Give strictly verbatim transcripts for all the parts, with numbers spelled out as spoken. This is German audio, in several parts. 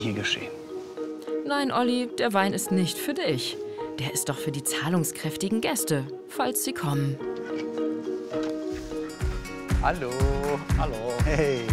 hier geschehen? Nein, Olli, der Wein ist nicht für dich. Der ist doch für die zahlungskräftigen Gäste, falls sie kommen. Hallo. Hallo. Hey.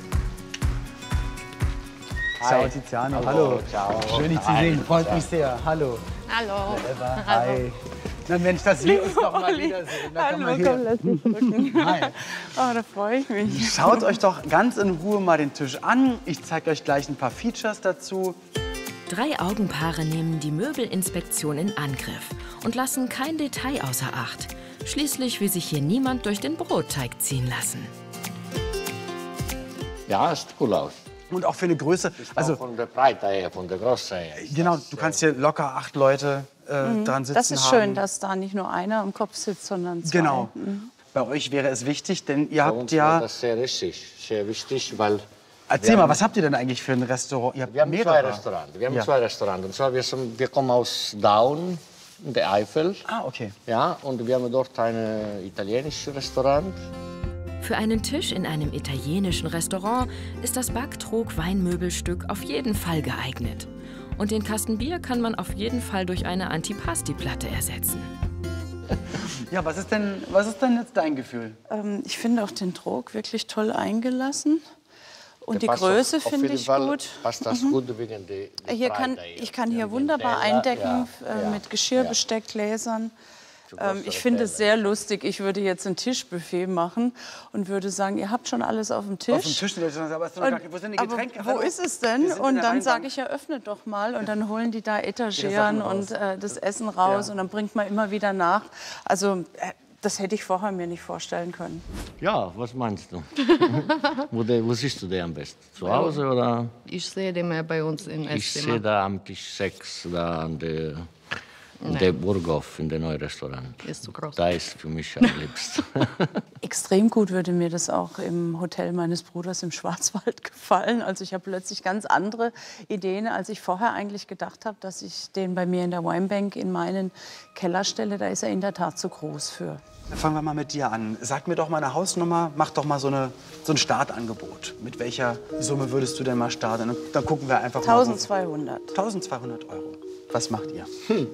Hi. Ciao, Tiziano. Hallo. Hallo. Ciao. Schön, dich zu Hi. sehen. Freut mich sehr. Hallo. Hallo. Eva. Hi. Na Mensch, dass wir uns doch mal wiedersehen. Da Hallo, kann man komm, lass mich drücken. Hi. Oh, da freue ich mich. Schaut euch doch ganz in Ruhe mal den Tisch an. Ich zeige euch gleich ein paar Features dazu. Drei Augenpaare nehmen die Möbelinspektion in Angriff und lassen kein Detail außer Acht. Schließlich will sich hier niemand durch den Brotteig ziehen lassen. Ja, sieht cool aus. Und auch für eine Größe. Also Also von der Breite her, von der Größe her. ist genau, das, du kannst hier locker acht Leute äh, dran sitzen Das ist haben. schön, dass da nicht nur einer im Kopf sitzt, sondern zwei. Genau. Mhm. Bei euch wäre es wichtig, denn ihr Bei habt uns ja... war das sehr richtig, sehr wichtig, weil Erzähl wir mal, haben- was habt ihr denn eigentlich für ein Restaurant? Ihr habt wir haben mehrere. zwei Restaurants. Wir haben Ja. zwei Restaurants. Und zwar wir, sind, wir kommen aus Daun in der Eifel. Ah, okay. Ja, und wir haben dort ein italienisches Restaurant. Für einen Tisch in einem italienischen Restaurant ist das Backtrog-Weinmöbelstück auf jeden Fall geeignet. Und den Kasten Bier kann man auf jeden Fall durch eine Antipasti-Platte ersetzen. Ja, was ist denn, was ist denn jetzt dein Gefühl? Ähm, ich finde auch den Trog wirklich toll eingelassen. Und die Der passt Größe auf- auf finde jeden ich Fall gut. Passt das gut wegen der die Hier kann, Breite ich kann hier Ja, wunderbar Teller, eindecken ja, äh, ja, mit Geschirr, ja. Besteck, Gläsern. Für Ähm, größere ich finde es Teller. sehr lustig. Ich würde jetzt ein Tischbuffet machen und würde sagen, ihr habt schon alles auf dem Tisch. Auf dem Tisch, die Leute sagen, aber ist doch noch gar, wo sind die Aber Getränke? wo Hallo? ist es Wir denn? sind in Und der dann Weinbank. sage ich ja, öffnet doch mal. Und dann holen die da Etageren raus. und äh, das Essen raus. Ja. Und dann bringt man immer wieder nach. Also äh, das hätte ich vorher mir nicht vorstellen können. Ja, was meinst du? wo, der, wo siehst du den am besten? Zu Hause oder? Ich sehe den mehr bei uns im Ich sehe Esszimmer. da am Tisch sechs, da an der, in der Burghoff, in der neuen Restaurant. Ist zu groß. Da ist für mich am liebsten. Extrem gut würde mir das auch im Hotel meines Bruders im Schwarzwald gefallen. Also ich habe plötzlich ganz andere Ideen, als ich vorher eigentlich gedacht habe, dass ich den bei mir in der Winebank in meinen Keller stelle. Da ist er in der Tat zu groß für. Fangen wir mal mit dir an. Sag mir doch mal eine Hausnummer, mach doch mal so, eine, so ein Startangebot. Mit welcher Summe würdest du denn mal starten? Dann, dann gucken wir einfach mal. eintausendzweihundert. eintausendzweihundert Euro. Was macht ihr?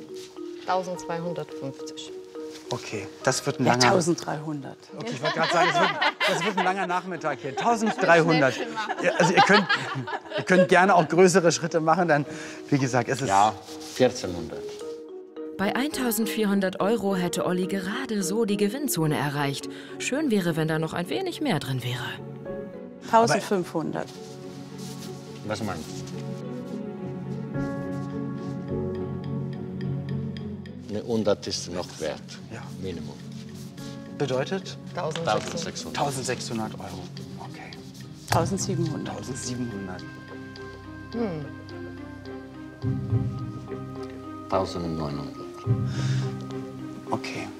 eintausendzweihundertfünfzig. Okay, das wird ein Ja, langer... eintausenddreihundert. Okay, ich wollte gerade sagen, das wird, das wird ein langer Nachmittag hier. eintausenddreihundert. Ja, also ihr könnt, ihr könnt gerne auch größere Schritte machen, dann, wie gesagt, es ist... Ja, vierzehnhundert. Bei eintausendvierhundert Euro hätte Olli gerade so die Gewinnzone erreicht. Schön wäre, wenn da noch ein wenig mehr drin wäre. eintausendfünfhundert. Was meinst du? Ne, hundert ist noch wert. Ja. Minimum. Bedeutet eintausendsechshundert. eintausendsechshundert Euro. Okay, eintausendsiebenhundert. eintausendsiebenhundert. eintausendneunhundert. Okay.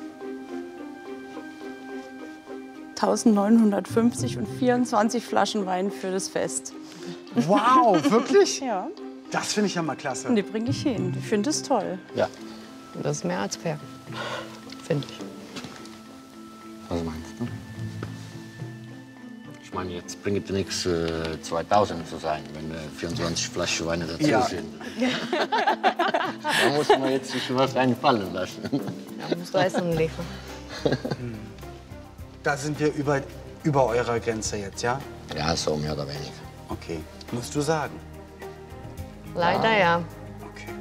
eintausendneunhundertfünfzig und vierundzwanzig Flaschen Wein für das Fest. Wow, wirklich? Ja, Das finde ich ja mal klasse. und die bringe ich hin. Ich finde es toll. Ja. Das ist mehr als fair, finde ich. Was meinst du? Ich meine, jetzt bringt es nichts, äh, zweitausend zu sein, wenn äh, vierundzwanzig Flaschen Weine dazu Ja. sind. Da muss man jetzt sich was einfallen lassen. Ja, muss Leistung liefern. Da sind wir über, über eurer Grenze jetzt, ja? Ja, so mehr oder weniger. Okay, musst du sagen. Leider ja. Okay.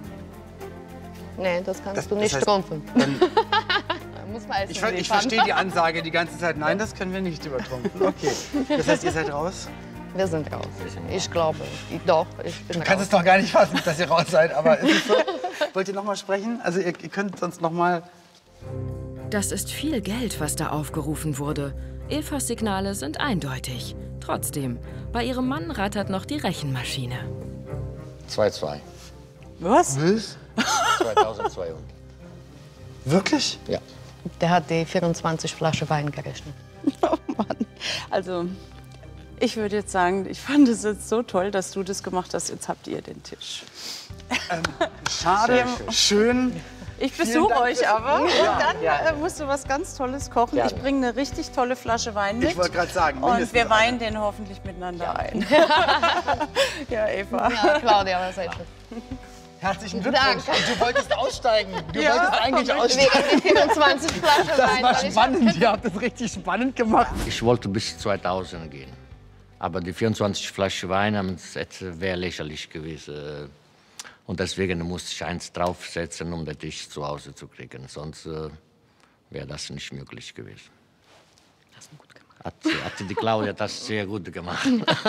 Nee, das kannst Das- du das nicht heißt, trumpfen. Dann, Da muss man Essen ich ver- ich liefern. verstehe die Ansage die ganze Zeit. Nein, das können wir nicht übertrumpfen. Okay. Das heißt, ihr seid raus? Wir sind raus. Ich glaube, ich, doch, ich bin Du raus. kannst es doch gar nicht fassen, dass ihr raus seid. Aber ist es so? Wollt ihr noch mal sprechen? Also ihr, ihr könnt sonst noch mal... Das ist viel Geld, was da aufgerufen wurde. Evas Signale sind eindeutig. Trotzdem, bei ihrem Mann rattert noch die Rechenmaschine. zwei Komma zwei. Was? Was? zweitausendzweihundert. Wirklich? Ja. Der hat die vierundzwanzig Flaschen Wein gerechnet. Oh Mann. Also, ich würde jetzt sagen, ich fand es jetzt so toll, dass du das gemacht hast. Jetzt habt ihr den Tisch. Schade, schön. Ich besuche euch aber und dann äh, musst du was ganz Tolles kochen. Gerne. Ich bringe eine richtig tolle Flasche Wein mit. Ich wollte gerade sagen, Und wir weinen den hoffentlich miteinander ein. Ja, Eva. Ja, Claudia, was sagst du? Herzlichen Glückwunsch. Danke. Du wolltest aussteigen. Du Ja. wolltest eigentlich aussteigen. Wegen vierundzwanzig Flaschen Das Wein, war weil ich spannend. Ihr habt das richtig spannend gemacht. Ich wollte bis zweitausend gehen. Aber die vierundzwanzig Flaschen Wein wäre lächerlich gewesen. Und deswegen musste ich eins draufsetzen, um den Tisch zu Hause zu kriegen. Sonst äh, wäre das nicht möglich gewesen. Hast du gut gemacht. Hat, hat die Claudia das sehr gut gemacht.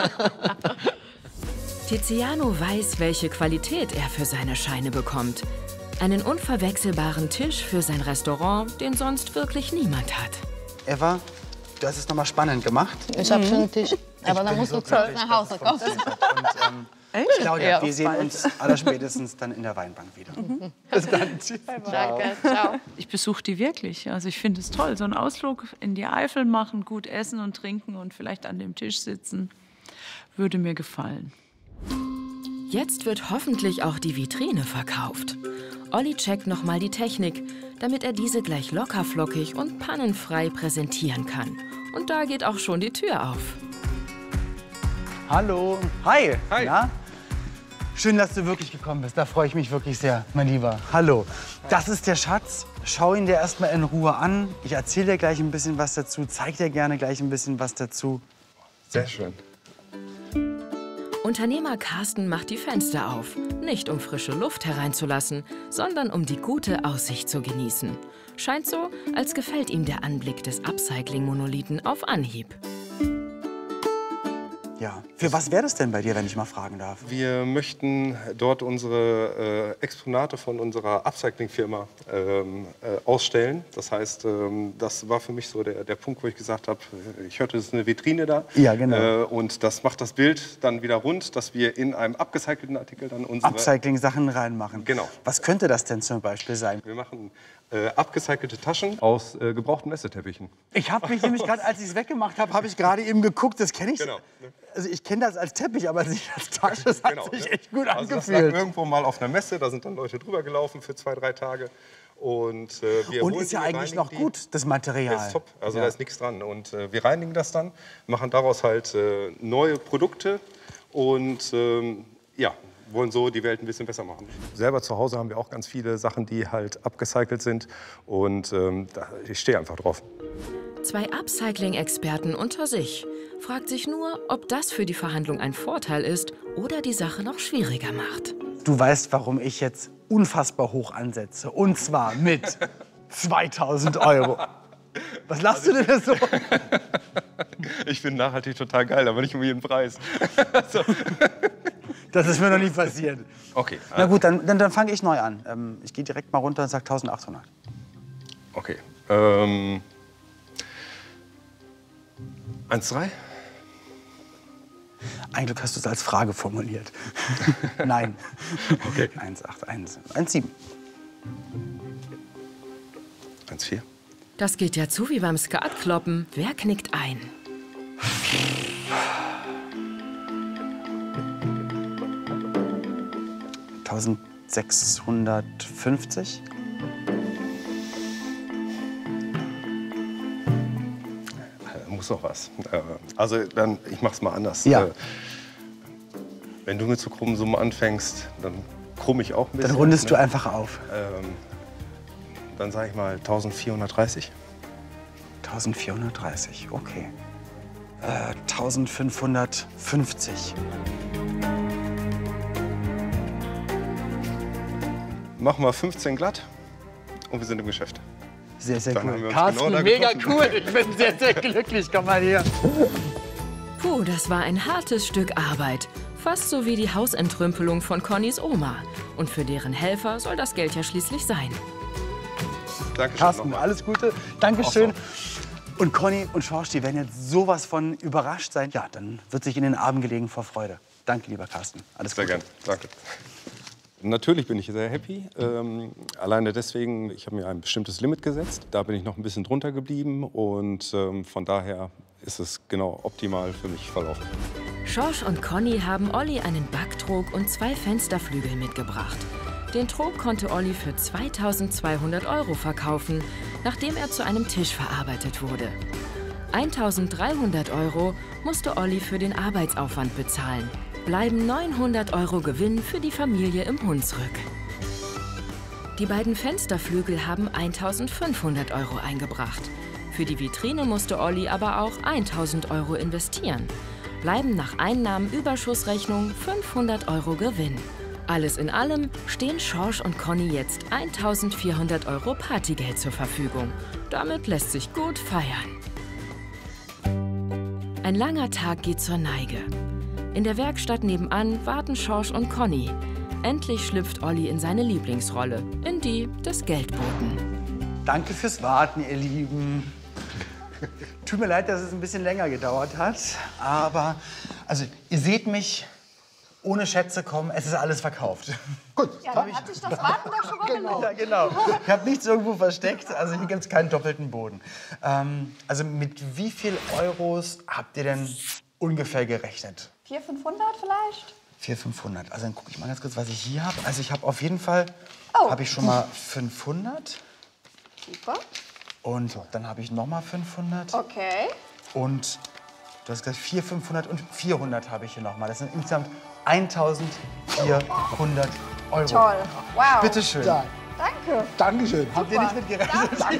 Tiziano weiß, welche Qualität er für seine Scheine bekommt. Einen unverwechselbaren Tisch für sein Restaurant, den sonst wirklich niemand hat. Eva, du hast es noch mal spannend gemacht. Ich habe schon einen Tisch. Aber dann bin musst so du zurück glücklich, nach Hause dass es kommen. funktioniert hat. Und, ähm, Claudia, Ja, wir sehen bald. uns allerspätestens dann in der Weinbank wieder. Bis dann. Tschüss. Danke, ciao. Ich besuche die wirklich. Also ich finde es toll, so einen Ausflug in die Eifel machen, gut essen und trinken und vielleicht an dem Tisch sitzen, würde mir gefallen. Jetzt wird hoffentlich auch die Vitrine verkauft. Olli checkt nochmal die Technik, damit er diese gleich lockerflockig und pannenfrei präsentieren kann. Und da geht auch schon die Tür auf. Hallo. Hi. Hi. Ja? Schön, dass du wirklich gekommen bist. Da freue ich mich wirklich sehr, mein Lieber. Hallo. Das ist der Schatz. Schau ihn dir erstmal in Ruhe an. Ich erzähle dir gleich ein bisschen was dazu. Zeig dir gerne gleich ein bisschen was dazu. Sehr schön. Unternehmer Carsten macht die Fenster auf. Nicht um frische Luft hereinzulassen, sondern um die gute Aussicht zu genießen. Scheint so, als gefällt ihm der Anblick des Upcycling-Monolithen auf Anhieb. Ja. Für was wäre das denn bei dir, wenn ich mal fragen darf? Wir möchten dort unsere äh, Exponate von unserer Upcycling-Firma ähm, äh, ausstellen. Das heißt, ähm, das war für mich so der, der Punkt, wo ich gesagt habe, ich hörte, es ist eine Vitrine da. Ja, genau. Äh, und das macht das Bild dann wieder rund, dass wir in einem abgecycelten Artikel dann unsere... Upcycling-Sachen reinmachen. Genau. Was könnte das denn zum Beispiel sein? Wir machen äh, abgecycelte Taschen aus äh, gebrauchten Messeteppichen. Ich habe mich nämlich gerade, als ich es weggemacht habe, habe ich gerade eben geguckt. Das kenne ich. Genau. Also ich kenne das als Teppich, aber nicht als Tasche. Das hat Genau, sich ne? echt gut Also das lag angefühlt. irgendwo mal auf einer Messe, da sind dann Leute drüber gelaufen für zwei, drei Tage. Und, äh, wir Und holen ist ja die, eigentlich reinigen noch die. gut, das Material. Das ist top, also Ja. da ist nichts dran. Und äh, wir reinigen das dann, machen daraus halt äh, neue Produkte und ähm, ja, wollen so die Welt ein bisschen besser machen. Selber zu Hause haben wir auch ganz viele Sachen, die halt abgecycelt sind und ähm, da, ich stehe einfach drauf. Zwei Upcycling-Experten unter sich. Fragt sich nur, ob das für die Verhandlung ein Vorteil ist oder die Sache noch schwieriger macht. Du weißt, warum ich jetzt unfassbar hoch ansetze. Und zwar mit zweitausend Euro. Was lachst du denn da so? Ich finde nachhaltig total geil, aber nicht um jeden Preis. So. Das ist mir noch nie passiert. Okay, Na gut, dann, dann, dann fange ich neu an. Ähm, ich gehe direkt mal runter und sage eintausendachthundert. okay. Ähm, eins Komma drei? Ein Glück hast du es als Frage formuliert. Nein. Okay. eins Komma acht eins. eins Komma sieben. eins Komma vier? Das geht ja zu wie beim Skatkloppen. Wer knickt ein? eintausendsechshundertfünfzig. Muss noch was. Äh, Also dann, ich mach's mal anders. Ja. Äh, Wenn du mit so krummen Summen anfängst, dann krumm ich auch ein bisschen. Dann rundest du ne? einfach auf. Ähm, dann sage ich mal eintausendvierhundertdreißig. eintausendvierhundertdreißig, okay. Äh, eintausendfünfhundertfünfzig. Machen wir fünfzehn glatt und wir sind im Geschäft. Sehr, sehr Dann haben cool. wir uns Carsten, genau da mega getroffen. cool. Ich bin sehr, sehr glücklich. Komm mal her. Puh, das war ein hartes Stück Arbeit. Fast so wie die Hausentrümpelung von Connys Oma. Und für deren Helfer soll das Geld ja schließlich sein. Dankeschön Carsten, nochmal. alles Gute. Dankeschön. Und Conny und Schorsch, die werden jetzt sowas von überrascht sein. Ja, dann wird sich in den Armen gelegen vor Freude. Danke, lieber Carsten. Alles Sehr Gute. gern, danke. Natürlich bin ich sehr happy. Ähm, alleine deswegen, ich habe mir ein bestimmtes Limit gesetzt. Da bin ich noch ein bisschen drunter geblieben und ähm, von daher ist es genau optimal für mich verlaufen. Schorsch und Conny haben Olli einen Backtrog und zwei Fensterflügel mitgebracht. Den Trog konnte Olli für zweitausendzweihundert Euro verkaufen, nachdem er zu einem Tisch verarbeitet wurde. eintausenddreihundert Euro musste Olli für den Arbeitsaufwand bezahlen. Bleiben neunhundert Euro Gewinn für die Familie im Hunsrück. Die beiden Fensterflügel haben eintausendfünfhundert Euro eingebracht. Für die Vitrine musste Olli aber auch eintausend Euro investieren. Bleiben nach Einnahmenüberschussrechnung fünfhundert Euro Gewinn. Alles in allem stehen Schorsch und Conny jetzt eintausendvierhundert Euro Partygeld zur Verfügung. Damit lässt sich gut feiern. Ein langer Tag geht zur Neige. In der Werkstatt nebenan warten Schorsch und Conny. Endlich schlüpft Olli in seine Lieblingsrolle, in die des Geldboten. Danke fürs Warten, ihr Lieben. Tut mir leid, dass es ein bisschen länger gedauert hat, aber also ihr seht mich ohne Schätze kommen, es ist alles verkauft. Gut, ja, dann hat sich das Warten doch schon mal gelohnt. Ja, genau. Ich habe nichts irgendwo versteckt, also hier gibt es keinen doppelten Boden. Ähm, also mit wie viel Euros habt ihr denn ungefähr gerechnet? vierhundert, fünfhundert vielleicht? vierhundert, fünfhundert. Also dann gucke ich mal ganz kurz, was ich hier habe. Also ich habe auf jeden Fall, Oh. habe ich schon mal fünfhundert. Super. Und dann habe ich noch mal fünfhundert. Okay. Und du hast gesagt vierhundert, fünfhundert und vierhundert habe ich hier noch mal. Das sind insgesamt eintausendvierhundert Euro. Toll. Wow. Bitte schön. Ja. Danke. Dankeschön. Habt ihr nicht mit gerechnet? Danke.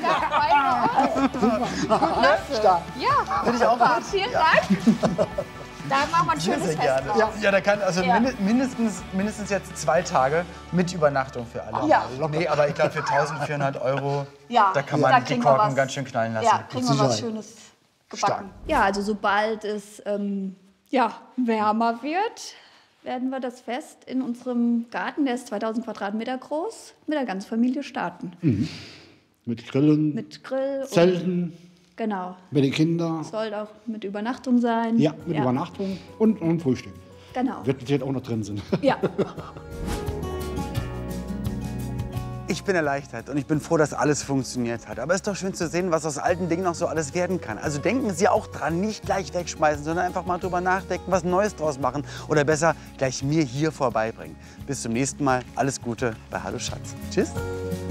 Klasse. Stark. Ja. Hätte ich auch Super. mit. Vielen Ja. Dank. Da machen wir ein Sehr, schönes sehr Fest gerne. draus. Ja, ja, da kann also Ja. mindi- mindestens, mindestens jetzt zwei Tage mit Übernachtung für alle. Ja. Nee, aber ich glaube für eintausendvierhundert Euro, Ja, da kann da man die kriegen wir Korken was. ganz schön knallen lassen. Ja, kriegen wir was Sicherheit. Schönes gebacken. Stark. Ja, also sobald es ähm, ja, wärmer wird, werden wir das Fest in unserem Garten, der ist zweitausend Quadratmeter groß, mit der ganzen Familie starten. Mit Grillen, Mit Grill. Zelten, Und, genau. mit den Kindern. Soll auch mit Übernachtung sein. Ja, mit Übernachtung und, und Frühstück. Genau. Wird jetzt auch noch drin sind. Ja. Ich bin erleichtert und ich bin froh, dass alles funktioniert hat. Aber es ist doch schön zu sehen, was aus alten Dingen noch so alles werden kann. Also denken Sie auch dran, nicht gleich wegschmeißen, sondern einfach mal drüber nachdenken, was Neues draus machen. Oder besser, gleich mir hier vorbeibringen. Bis zum nächsten Mal. Alles Gute bei Hallo Schatz. Tschüss.